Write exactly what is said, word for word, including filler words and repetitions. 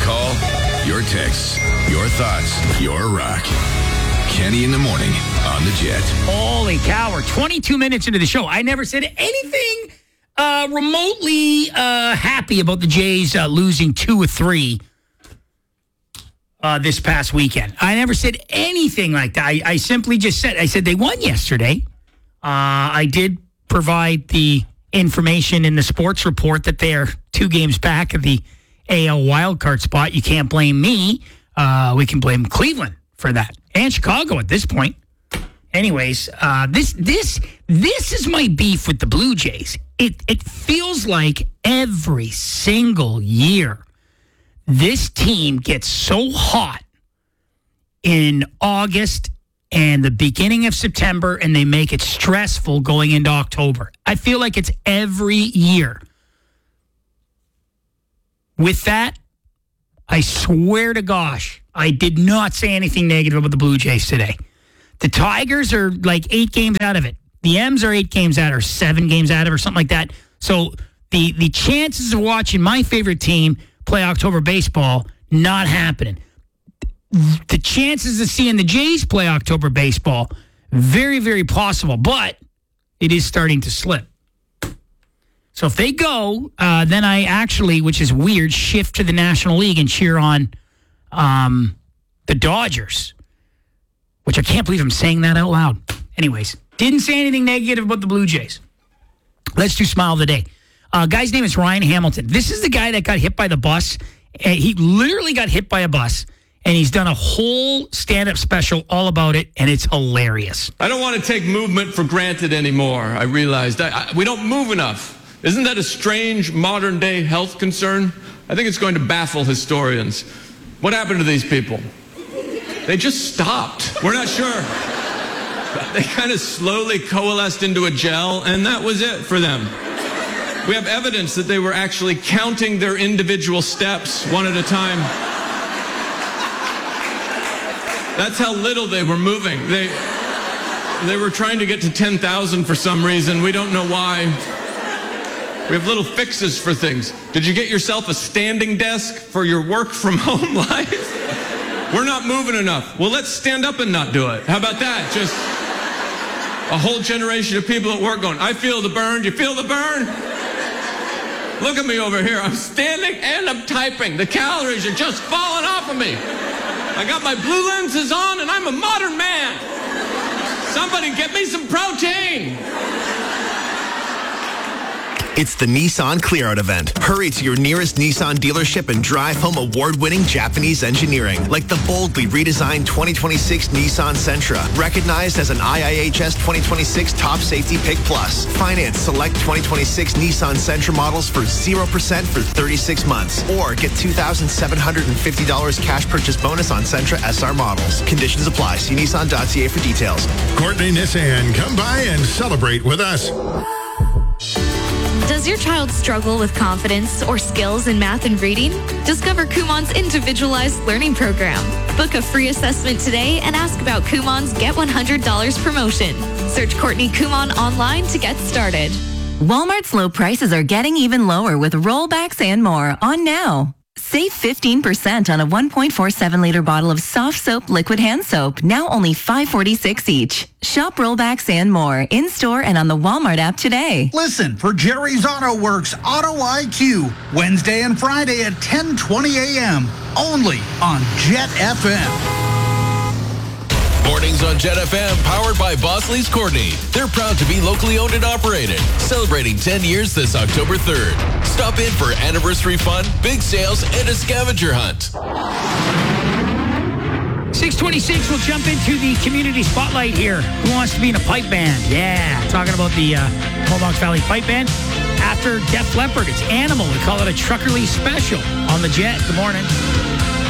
call, your texts, your thoughts, your rock. Kenny in the morning on the Jet. Holy cow, we're twenty-two minutes into the show. I never said anything uh, remotely uh, happy about the Jays uh, losing two or three uh, this past weekend. I never said anything like that. I, I simply just said, I said they won yesterday. Uh, I did provide the information in the sports report that they are two games back of the A L wildcard spot. You can't blame me. Uh, we can blame Cleveland for that. And Chicago at this point. Anyways, uh, this this this is my beef with the Blue Jays. It it feels like every single year this team gets so hot in August and the beginning of September, and they make it stressful going into October. I feel like it's every year. With that, I swear to gosh, I did not say anything negative about the Blue Jays today. The Tigers are like eight games out of it. The M's are eight games out or seven games out of it or something like that. So the, the chances of watching my favorite team play October baseball, not happening. The chances of seeing the Jays play October baseball, very, very possible. But it is starting to slip. So if they go, uh, then I actually, which is weird, shift to the National League and cheer on um, the Dodgers, which I can't believe I'm saying that out loud. Anyways, didn't say anything negative about the Blue Jays. Let's do Smile of the Day. Uh, guy's name is Ryan Hamilton. This is the guy that got hit by the bus. Uh, he literally got hit by a bus, and he's done a whole stand-up special all about it, and it's hilarious. I don't want to take movement for granted anymore, I realized. I, I, we don't move enough. Isn't that a strange modern-day health concern? I think it's going to baffle historians. What happened to these people? They just stopped. We're not sure. They kind of slowly coalesced into a gel, and that was it for them. We have evidence that they were actually counting their individual steps one at a time. That's how little they were moving. They, they were trying to get to ten thousand for some reason. We don't know why. We have little fixes for things. Did you get yourself a standing desk for your work from home life? We're not moving enough. Well, let's stand up and not do it. How about that? Just a whole generation of people at work going, I feel the burn. You feel the burn? Look at me over here. I'm standing and I'm typing. The calories are just falling off of me. I got my blue lenses on and I'm a modern man. Somebody get me some protein. It's the Nissan Clear Out event. Hurry to your nearest Nissan dealership and drive home award-winning Japanese engineering, like the boldly redesigned twenty twenty-six Nissan Sentra, recognized as an I I H S twenty twenty-six Top Safety Pick Plus. Finance select twenty twenty-six Nissan Sentra models for zero percent for thirty-six months, or get two thousand seven hundred fifty dollars cash purchase bonus on Sentra S R models. Conditions apply. See Nissan dot C A for details. Courtney Nissan, come by and celebrate with us. Does your child struggle with confidence or skills in math and reading? Discover Kumon's individualized learning program. Book a free assessment today and ask about Kumon's Get one hundred dollars promotion. Search Courtney Kumon online to get started. Walmart's low prices are getting even lower with rollbacks and more on now. Save fifteen percent on a one point four seven liter bottle of soft soap liquid hand soap, now only five forty-six each. Shop rollbacks and more in-store and on the Walmart app today. Listen for Jerry's Auto Works Auto I Q, Wednesday and Friday at ten twenty a.m. only on Jet F M. Mornings on Jet F M, powered by Bosley's Courtney. They're proud to be locally owned and operated, celebrating ten years this October third. Stop in for anniversary fun, big sales, and a scavenger hunt. six twenty-six, we'll jump into the community spotlight here. Who wants to be in a pipe band? Yeah, talking about the uh, Mohawk Valley Pipe Band. After Def Leppard, it's Animal. We call it a Truckerly special on the Jet. Good morning.